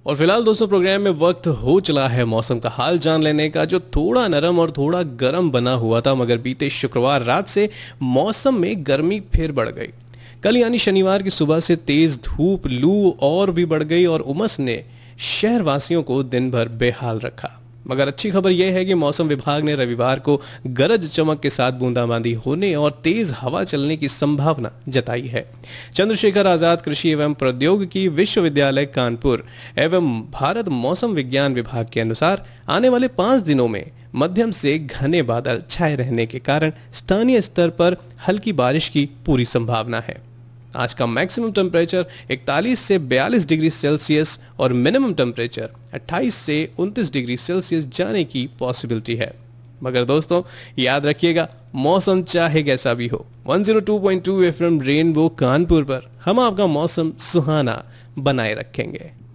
और फिलहाल दोस्तों प्रोग्राम में वक्त हो चला है मौसम का हाल जान लेने का, जो थोड़ा नरम और थोड़ा गर्म बना हुआ था, मगर बीते शुक्रवार रात से मौसम में गर्मी फिर बढ़ गई। कल यानी शनिवार की सुबह से तेज धूप, लू और भी बढ़ गई और उमस ने शहर वासियों को दिन भर बेहाल रखा। मगर अच्छी खबर यह है कि मौसम विभाग ने रविवार को गरज चमक के साथ बूंदाबांदी होने और तेज हवा चलने की संभावना जताई है। चंद्रशेखर आजाद कृषि एवं प्रौद्योगिकी विश्वविद्यालय कानपुर एवं भारत मौसम विज्ञान विभाग के अनुसार आने वाले 5 दिनों में मध्यम से घने बादल छाए रहने के कारण स्थानीय स्तर पर हल्की बारिश की पूरी संभावना है। आज का मैक्सिमम टेम्परेचर 41 से 42 डिग्री सेल्सियस और मिनिमम टेम्परेचर 28 से 29 डिग्री सेल्सियस जाने की पॉसिबिलिटी है। मगर दोस्तों याद रखिएगा, मौसम चाहे कैसा भी हो, 102.2 एफएम रेनबो कानपुर पर हम आपका मौसम सुहाना बनाए रखेंगे।